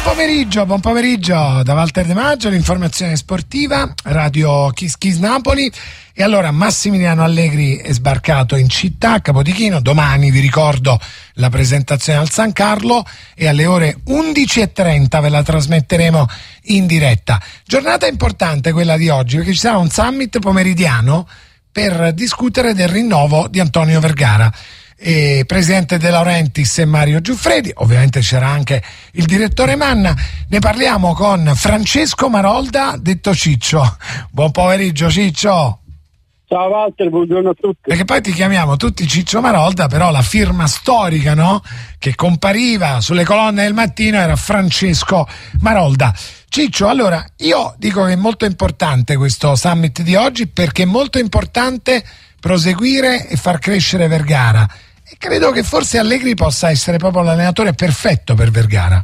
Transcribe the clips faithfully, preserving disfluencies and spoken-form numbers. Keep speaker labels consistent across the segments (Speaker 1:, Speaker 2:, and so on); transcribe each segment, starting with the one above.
Speaker 1: pomeriggio, buon pomeriggio da Walter De Maggio, l'informazione sportiva, Radio Kiss Kiss Napoli. E allora Massimiliano Allegri è sbarcato in città a Capodichino. Domani, vi ricordo, la presentazione al San Carlo, e alle ore undici e trenta ve la trasmetteremo in diretta. Giornata importante quella di oggi, perché ci sarà un summit pomeridiano per discutere del rinnovo di Antonio Vergara. E presidente De Laurentiis e Mario Giuffredi, ovviamente c'era anche il direttore Manna. Ne parliamo con Francesco Marolda, detto Ciccio. Buon pomeriggio Ciccio.
Speaker 2: Ciao Walter, buongiorno a tutti.
Speaker 1: Perché poi ti chiamiamo tutti Ciccio Marolda, però la firma storica, no, che compariva sulle colonne del mattino era Francesco Marolda. Ciccio, allora io dico che è molto importante questo summit di oggi, perché è molto importante proseguire e far crescere Vergara, e credo che forse Allegri possa essere proprio l'allenatore perfetto per Vergara.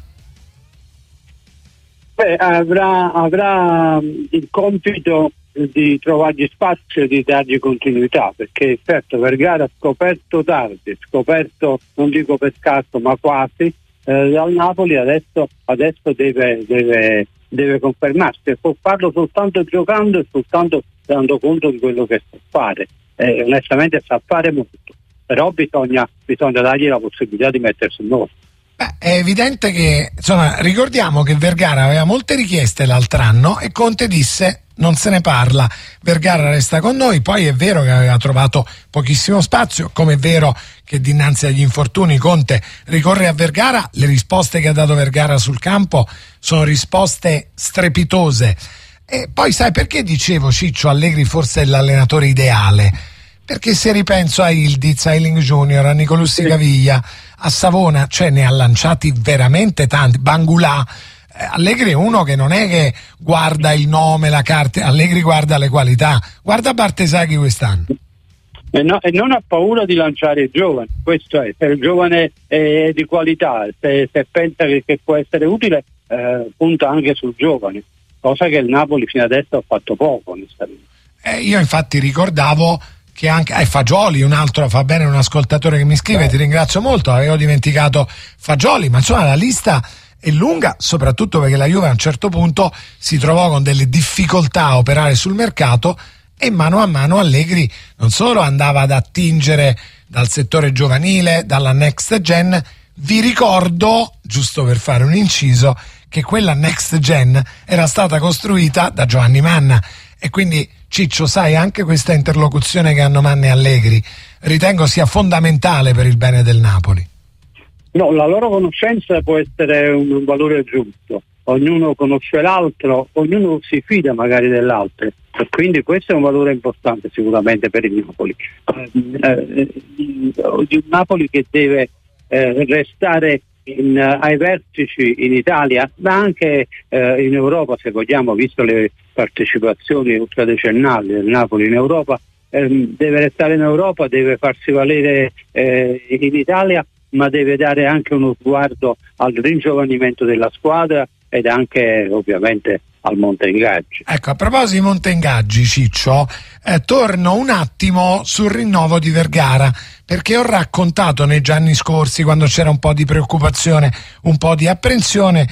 Speaker 2: Beh, avrà, avrà il compito di trovargli spazio e di dargli continuità, perché certo Vergara ha scoperto tardi, scoperto, non dico per scarto ma quasi, eh, dal Napoli. Adesso, adesso deve, deve, deve confermarsi, e può farlo soltanto giocando e soltanto dando conto di quello che sa fare. Eh, onestamente sa fare molto, però bisogna, bisogna dargli la possibilità di mettersi in moto.
Speaker 1: Beh, è evidente che, insomma, ricordiamo che Vergara aveva molte richieste l'altro anno e Conte disse non se ne parla, Vergara resta con noi. Poi è vero che aveva trovato pochissimo spazio, come è vero che dinanzi agli infortuni Conte ricorre a Vergara. Le risposte che ha dato Vergara sul campo sono risposte strepitose. E poi sai perché dicevo, Ciccio, Allegri forse è l'allenatore ideale? Perché se ripenso a Ildiz, a Ealing Junior, a Nicolussi Caviglia, a Savona, cioè ne ha lanciati veramente tanti. Bangulà, eh, Allegri è uno che non è che guarda il nome, la carta, Allegri guarda le qualità. Guarda Bartesaghi quest'anno.
Speaker 2: E, no, e non ha paura di lanciare i giovani, questo è, se il giovane è di qualità, se, se pensa che, che può essere utile, eh, punta anche sul giovane, cosa che il Napoli fino adesso ha fatto poco, onestamente.
Speaker 1: Eh, io infatti ricordavo che anche eh, Fagioli, un altro, fa bene un ascoltatore che mi scrive, ti ringrazio molto, avevo dimenticato Fagioli, ma insomma la lista è lunga, soprattutto perché la Juve a un certo punto si trovò con delle difficoltà a operare sul mercato, e mano a mano Allegri non solo andava ad attingere dal settore giovanile, dalla next gen. Vi ricordo, giusto per fare un inciso, che quella next gen era stata costruita da Giovanni Manna, e quindi Ciccio, sai, anche questa interlocuzione che hanno Manna e Allegri ritengo sia fondamentale per il bene del Napoli.
Speaker 2: No, la loro conoscenza può essere un valore aggiunto, ognuno conosce l'altro, ognuno si fida magari dell'altro, e quindi questo è un valore importante sicuramente per il Napoli, eh, di un Napoli che deve eh, restare In, uh, ai vertici in Italia, ma anche uh, in Europa, se vogliamo, visto le partecipazioni ultradecennali del Napoli in Europa, ehm, deve restare in Europa, deve farsi valere eh, in Italia, ma deve dare anche uno sguardo al ringiovanimento della squadra ed anche ovviamente al monte ingaggi.
Speaker 1: Ecco, a proposito di monte ingaggi, Ciccio, eh, torno un attimo sul rinnovo di Vergara, perché ho raccontato nei giorni scorsi, quando c'era un po' di preoccupazione, un po' di apprensione,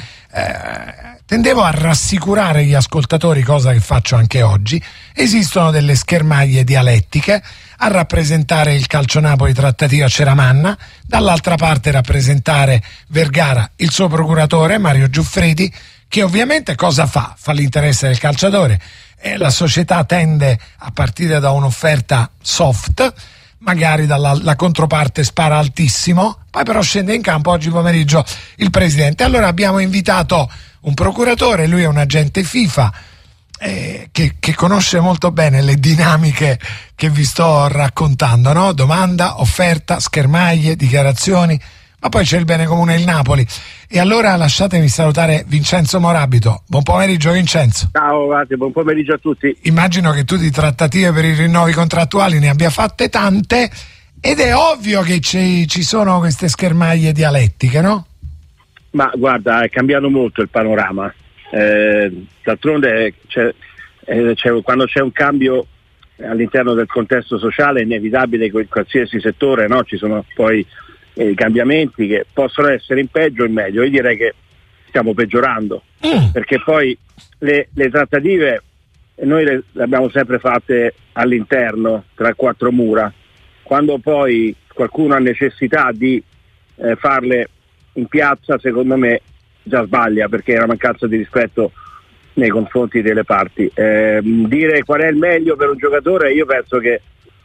Speaker 1: eh, tendevo a rassicurare gli ascoltatori, cosa che faccio anche oggi. Esistono delle schermaglie dialettiche. A rappresentare il Calcio Napoli trattativa c'era Manna, dall'altra parte rappresentare Vergara il suo procuratore Mario Giuffredi, che ovviamente cosa fa? Fa l'interesse del calciatore, e la società tende a partire da un'offerta soft, magari dalla la controparte spara altissimo, poi però scende in campo oggi pomeriggio il presidente. Allora abbiamo invitato un procuratore, lui è un agente FIFA, eh, che, che conosce molto bene le dinamiche che vi sto raccontando, no? Domanda, offerta, schermaglie, dichiarazioni, ma poi c'è il bene comune del Napoli. E allora lasciatemi salutare Vincenzo Morabito. Buon pomeriggio Vincenzo.
Speaker 3: Ciao, guardi, buon pomeriggio a tutti.
Speaker 1: Immagino che tu di trattative per i rinnovi contrattuali ne abbia fatte tante, ed è ovvio che ci, ci sono queste schermaglie dialettiche, no?
Speaker 3: Ma guarda, è cambiato molto il panorama. Eh, d'altronde c'è, eh, c'è, quando c'è un cambio all'interno del contesto sociale è inevitabile che in qualsiasi settore, no? Ci sono poi eh, cambiamenti che possono essere in peggio o in meglio. Io direi che stiamo peggiorando,
Speaker 1: mm.
Speaker 3: perché poi le, le trattative noi le, le abbiamo sempre fatte all'interno, tra quattro mura. Quando poi qualcuno ha necessità di eh, farle in piazza, secondo me già sbaglia, perché è una mancanza di rispetto nei confronti delle parti. Eh, dire qual è il meglio per un giocatore, io penso che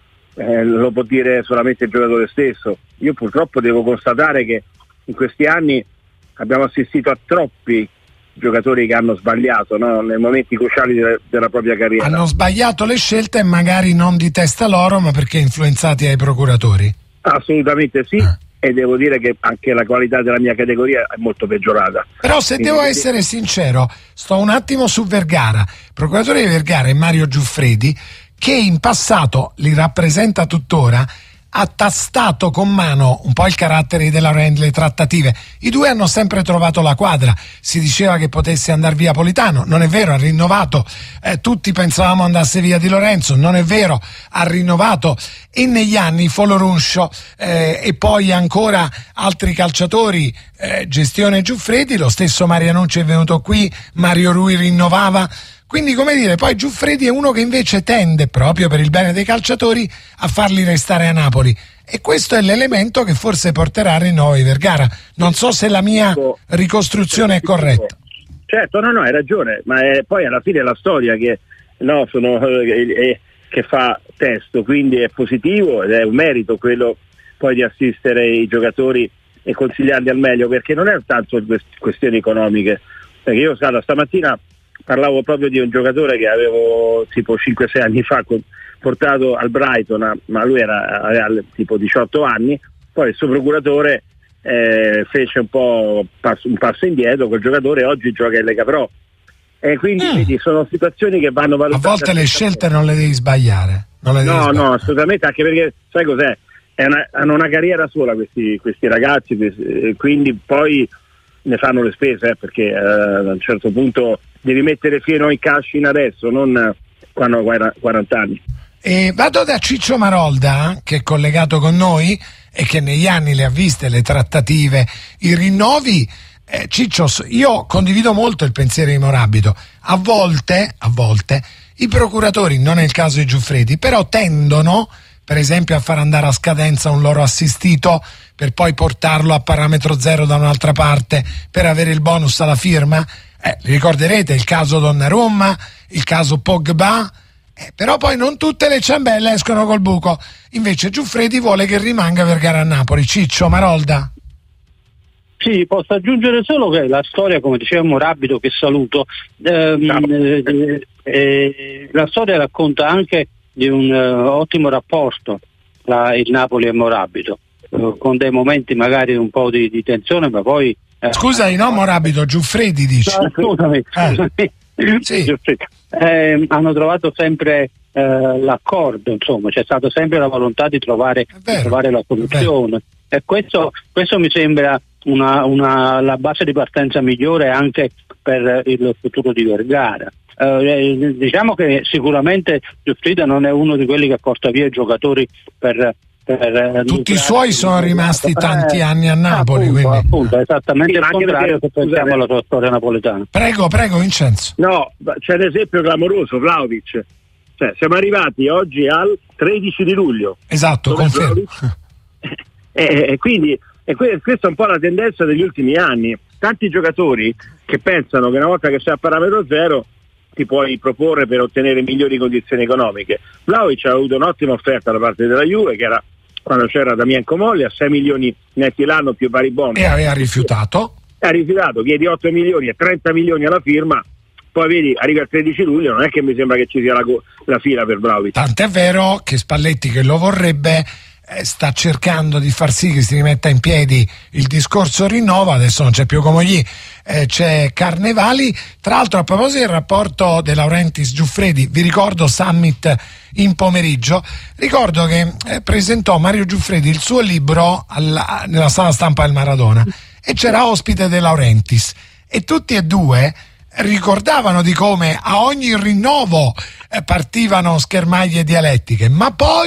Speaker 3: eh, lo può dire solamente il giocatore stesso. Io purtroppo devo constatare che in questi anni abbiamo assistito a troppi giocatori che hanno sbagliato, no? Nei momenti cruciali de- della propria carriera.
Speaker 1: Hanno sbagliato le scelte e magari non di testa loro, ma perché influenzati ai procuratori.
Speaker 3: Assolutamente sì, ah. E devo dire che anche la qualità della mia categoria è molto peggiorata.
Speaker 1: Però se Quindi, devo essere sincero, sto un attimo su Vergara. Il procuratore di Vergara è Mario Giuffredi, che in passato li rappresenta tuttora, ha tastato con mano un po' il carattere di De Laurenti, le trattative. I due hanno sempre trovato la quadra. Si diceva che potesse andare via Politano, non è vero, ha rinnovato. Eh, tutti pensavamo andasse via Di Lorenzo, non è vero, ha rinnovato. E negli anni Foloruscio eh, e poi ancora altri calciatori, eh, gestione Giuffredi, lo stesso Marianucci è venuto qui, Mario Rui rinnovava. Quindi, come dire, poi Giuffredi è uno che invece tende, proprio per il bene dei calciatori, a farli restare a Napoli. E questo è l'elemento che forse porterà a rinnovo di Vergara. Non so se la mia ricostruzione è corretta.
Speaker 3: Certo, no, no, hai ragione, ma è poi alla fine è la storia che, no, sono, eh, che fa testo, quindi è positivo ed è un merito quello poi di assistere i giocatori e consigliarli al meglio, perché non è tanto questioni economiche. Perché io stata stamattina parlavo proprio di un giocatore che avevo tipo cinque sei anni fa portato al Brighton, ma lui era, aveva tipo diciotto anni, poi il suo procuratore eh, fece un po' passo, un passo indietro col giocatore, oggi gioca in Lega Pro, e quindi, mm. quindi sono situazioni che vanno valutate.
Speaker 1: A volte le scelte non le devi sbagliare, non le devi
Speaker 3: no
Speaker 1: sbagliare.
Speaker 3: No, assolutamente, anche perché sai cos'è? È una, hanno una carriera sola questi, questi ragazzi, quindi poi ne fanno le spese, eh, perché eh, a un certo punto devi mettere fieno in cash in adesso, non quando hai quaranta anni.
Speaker 1: E vado da Ciccio Marolda, che è collegato con noi e che negli anni le ha viste le trattative, i rinnovi. eh, Ciccio, io condivido molto il pensiero di Morabito. A volte, a volte i procuratori, non è il caso di Giuffredi, però tendono per esempio a far andare a scadenza un loro assistito per poi portarlo a parametro zero da un'altra parte per avere il bonus alla firma. Eh, ricorderete il caso Donnarumma, il caso Pogba, eh, però poi non tutte le ciambelle escono col buco. Invece Giuffredi vuole che rimanga Vergara a Napoli. Ciccio Marolda.
Speaker 2: Sì, posso aggiungere solo che la storia, come diceva Morabito, che saluto, ehm, eh, eh, la storia racconta anche di un uh, ottimo rapporto tra il Napoli e Morabito, uh, con dei momenti magari un po' di, di tensione, ma poi
Speaker 1: eh, scusami, no Morabito, Giuffredi dice.
Speaker 2: No, scusami, scusami. Eh, sì. Giuffredi. Eh, hanno trovato sempre eh, l'accordo, insomma, c'è stata sempre la volontà di trovare, di trovare la soluzione, e questo, questo mi sembra una, una, la base di partenza migliore anche per il futuro di Vergara. Uh, diciamo che sicuramente Giuffrida non è uno di quelli che porta via i giocatori per, per
Speaker 1: tutti i suoi sono rimasti tanti anni a Napoli,
Speaker 2: appunto,
Speaker 1: quindi
Speaker 2: appunto, esattamente il contrario se pensiamo alla sua storia napoletana.
Speaker 1: Prego, prego Vincenzo.
Speaker 3: No, c'è un esempio clamoroso, Vlahovic, cioè siamo arrivati oggi al tredici di luglio,
Speaker 1: esatto, confermo.
Speaker 3: e, e quindi e questa è un po' la tendenza degli ultimi anni, tanti giocatori che pensano che una volta che sei a parametro zero ti puoi proporre per ottenere migliori condizioni economiche. Vlahovic ha avuto un'ottima offerta da parte della Juve, che era quando c'era Damian Comolli, a sei milioni netti l'anno più vari bonus,
Speaker 1: e aveva rifiutato
Speaker 3: ha rifiutato, chiedi otto milioni e trenta milioni alla firma, poi vedi arriva il tredici luglio, non è che mi sembra che ci sia la, la fila per Vlahovic.
Speaker 1: Tant'è vero che Spalletti, che lo vorrebbe, eh, sta cercando di far sì che si rimetta in piedi il discorso rinnovo. Adesso non c'è più Comogli, eh, c'è Carnevali. Tra l'altro, a proposito del rapporto De Laurentiis Giuffredi, vi ricordo Summit in pomeriggio, ricordo che eh, presentò Mario Giuffredi il suo libro alla, nella sala stampa del Maradona, e c'era ospite De Laurentiis, e tutti e due ricordavano di come a ogni rinnovo eh, partivano schermaglie dialettiche, ma poi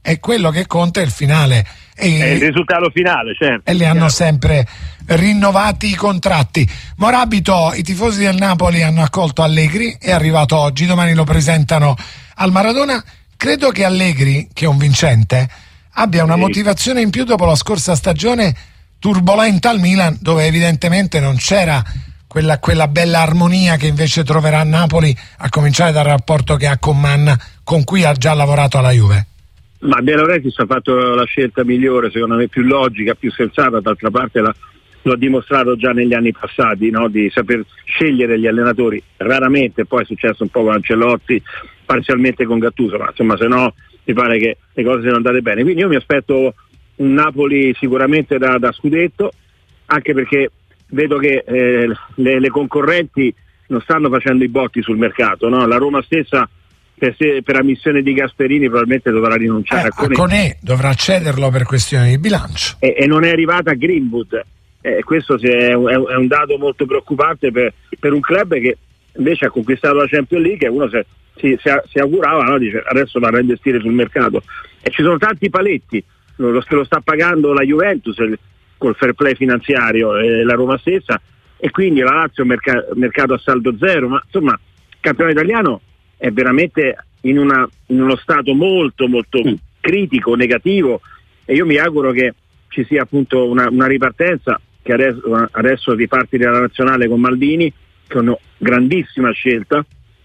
Speaker 1: e quello che conta è il finale. E,
Speaker 3: è il risultato finale, certo.
Speaker 1: E li hanno sempre rinnovati i contratti. Morabito, i tifosi del Napoli hanno accolto Allegri, è arrivato oggi, domani lo presentano al Maradona. Credo che Allegri, che è un vincente, abbia una sì. motivazione in più dopo la scorsa stagione turbolenta al Milan, dove evidentemente non c'era quella, quella bella armonia che invece troverà a Napoli, a cominciare dal rapporto che ha con Manna, con cui ha già lavorato alla Juve.
Speaker 3: Ma De Laurentiis ha fatto la scelta migliore, secondo me più logica, più sensata, d'altra parte la, lo ha dimostrato già negli anni passati, no? Di saper scegliere gli allenatori. Raramente, poi è successo un po' con Ancelotti, parzialmente con Gattuso, ma insomma se no mi pare che le cose siano andate bene. Quindi io mi aspetto un Napoli sicuramente da, da scudetto, anche perché vedo che eh, le, le concorrenti non stanno facendo i botti sul mercato, no? La Roma stessa per, se, per ammissione di Gasperini probabilmente dovrà rinunciare
Speaker 1: eh,
Speaker 3: a Koné.
Speaker 1: a Koné dovrà cederlo per questioni di bilancio
Speaker 3: e, e non è arrivata a Greenwood, eh, questo è un, è un dato molto preoccupante per, per un club che invece ha conquistato la Champions League e uno si, si, si, si augurava, no? Dice adesso va a investire sul mercato, e ci sono tanti paletti, lo, lo sta pagando la Juventus il, col fair play finanziario e la Roma stessa, e quindi la Lazio merc- mercato a saldo zero, ma insomma il campionato italiano è veramente in, una, in uno stato molto molto mm. critico, negativo, e io mi auguro che ci sia appunto una, una ripartenza, che adesso, adesso riparti dalla nazionale con Maldini, che è una grandissima scelta,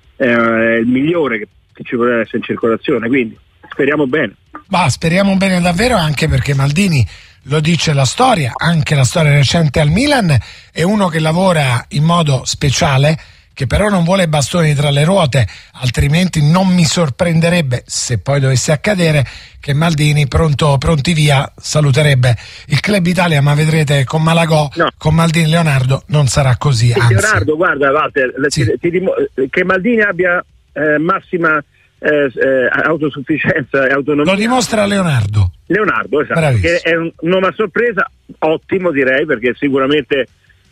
Speaker 3: eh, il migliore che, che ci potrebbe essere in circolazione, quindi speriamo bene.
Speaker 1: Ma speriamo bene davvero, anche perché Maldini, lo dice la storia, anche la storia recente al Milan, è uno che lavora in modo speciale, che però non vuole bastoni tra le ruote, altrimenti non mi sorprenderebbe, se poi dovesse accadere, che Maldini pronto, pronti via saluterebbe il Club Italia, ma vedrete con Malagò, no. con Maldini Leonardo non sarà così. Anzi.
Speaker 3: Leonardo, guarda Walter, sì. ti, ti, che Maldini abbia eh, massima eh, eh, autosufficienza e autonomia.
Speaker 1: Lo dimostra Leonardo.
Speaker 3: Leonardo, esatto, che è un nome a sorpresa, ottimo direi, perché sicuramente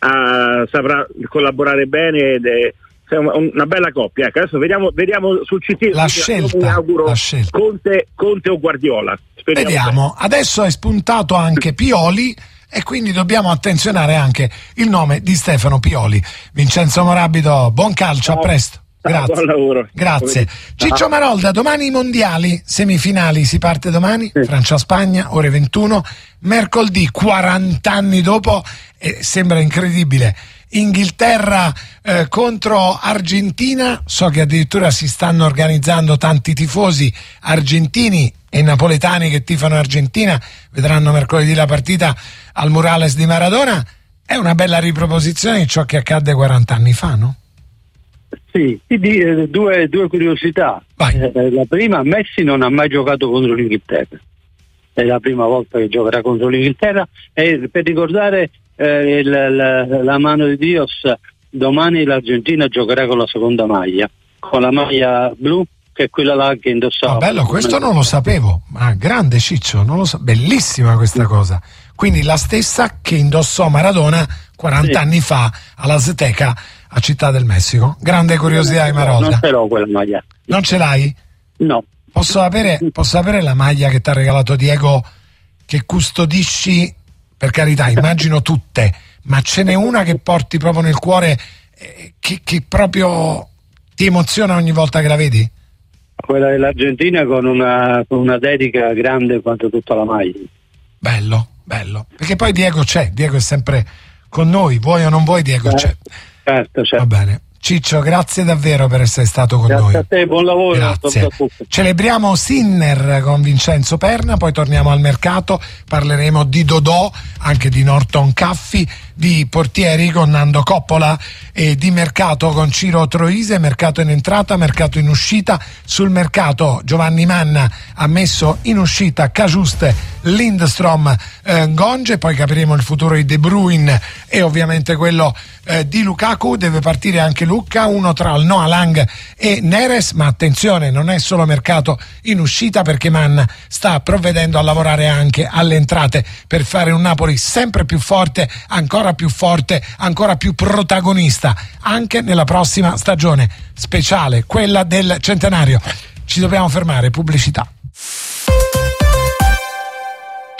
Speaker 3: uh, saprà collaborare bene ed è una bella coppia. Ecco, adesso vediamo, vediamo sul C T
Speaker 1: la scelta,
Speaker 3: mi auguro
Speaker 1: la scelta.
Speaker 3: Conte, Conte o Guardiola. Speriamo
Speaker 1: vediamo, bene. Adesso è spuntato anche Pioli e quindi dobbiamo attenzionare anche il nome di Stefano Pioli. Vincenzo Morabito, buon calcio, a presto. Grazie.
Speaker 3: Buon lavoro.
Speaker 1: Grazie. Ciccio Marolda, domani i mondiali, semifinali, si parte domani, sì. Francia-Spagna, ore ventuno, mercoledì, quaranta anni dopo, e sembra incredibile, Inghilterra eh, contro Argentina, so che addirittura si stanno organizzando tanti tifosi argentini e napoletani che tifano Argentina, vedranno mercoledì la partita al Murales di Maradona. È una bella riproposizione di ciò che accadde quaranta anni fa, no?
Speaker 2: Sì, due, due curiosità. Eh, la prima, Messi non ha mai giocato contro l'Inghilterra, è la prima volta che giocherà contro l'Inghilterra, e per ricordare eh, il, la, la mano di Dios, domani l'Argentina giocherà con la seconda maglia, con la maglia blu, che è quella là che indossava.
Speaker 1: Oh, bello, questo non lo sapevo, ma grande Ciccio, non lo so, bellissima questa cosa. Quindi la stessa che indossò Maradona quaranta sì. anni fa all'Azteca a Città del Messico. Grande curiosità di Marolda.
Speaker 2: Non ce l'ho quella maglia.
Speaker 1: Non ce l'hai?
Speaker 2: No.
Speaker 1: Posso avere, posso avere la maglia che ti ha regalato Diego, che custodisci, per carità, immagino tutte, ma ce n'è una che porti proprio nel cuore, eh, che, che proprio ti emoziona ogni volta che la vedi?
Speaker 2: Quella dell'Argentina con una, con una dedica grande quanto tutta la maglia.
Speaker 1: Bello, bello. Perché poi Diego c'è, Diego è sempre con noi, vuoi o non vuoi, Diego c'è.
Speaker 2: Certo, certo.
Speaker 1: Va bene. Ciccio, grazie davvero per essere stato con
Speaker 2: grazie
Speaker 1: noi.
Speaker 2: Grazie a te, buon lavoro.
Speaker 1: Grazie. Celebriamo Sinner con Vincenzo Perna, poi torniamo al mercato, parleremo di Dodò, anche di Norton Caffi, di portieri con Nando Coppola e di mercato con Ciro Troise, mercato in entrata, mercato in uscita. Sul mercato Giovanni Manna ha messo in uscita Cagiuste, Lindstrom, eh, Gonge, poi capiremo il futuro di De Bruyne e ovviamente quello eh, di Lukaku. Deve partire anche Lucca, uno tra il Noah Lang e Neres, ma attenzione, non è solo mercato in uscita, perché Manna sta provvedendo a lavorare anche alle entrate per fare un Napoli sempre più forte, ancora più forte, ancora più protagonista anche nella prossima stagione speciale, quella del centenario. Ci dobbiamo fermare, pubblicità.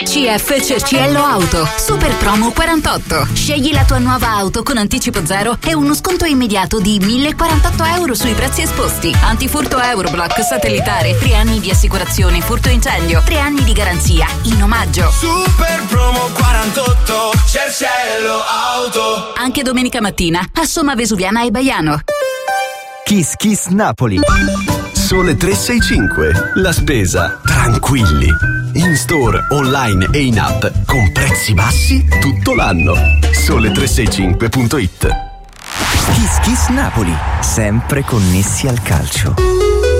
Speaker 4: C F Cerciello Auto, super promo quarantotto. Scegli la tua nuova auto con anticipo zero e uno sconto immediato di mille quarantotto euro sui prezzi esposti. Antifurto Euroblock satellitare, tre anni di assicurazione furto incendio, tre anni di garanzia in omaggio.
Speaker 5: Super promo quarantotto, Cerciello Auto.
Speaker 4: Anche domenica mattina a Somma Vesuviana e Baiano.
Speaker 6: Kiss Kiss Napoli. Sole tre sei cinque. La spesa tranquilli. In store, online e in app con prezzi bassi tutto l'anno. Sole tre sei cinque punto it.
Speaker 7: Kiss Kiss Napoli, sempre connessi al calcio.